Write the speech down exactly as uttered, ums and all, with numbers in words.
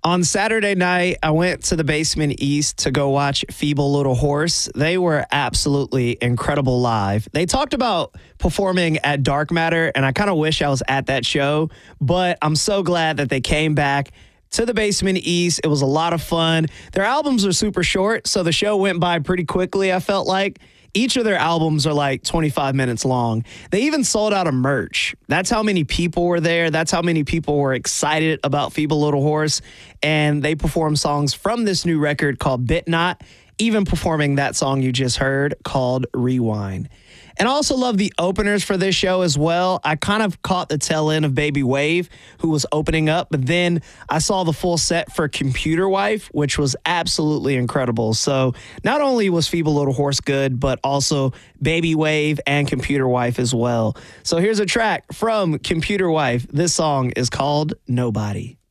On Saturday night, I went to the Basement East to go watch Feeble Little Horse. They were absolutely incredible live. They talked about performing at Dark Matter, and I kind of wish I was at that show, but I'm so glad that they came back to the Basement East. It was a lot of fun. Their albums are super short, so the show went by pretty quickly, I felt like. Each of their albums are like twenty-five minutes long. They even sold out of merch. That's how many people were there. That's how many people were excited about Feeble Little Horse. And they performed songs from this new record called Bit Not, even performing that song you just heard called Rewind. And I also love the openers for this show as well. I kind of caught the tail end of Baby Wave, who was opening up, but then I saw the full set for Computer Wife, which was absolutely incredible. So not only was Feeble Little Horse good, but also Baby Wave and Computer Wife as well. So here's a track from Computer Wife. This song is called Nobody.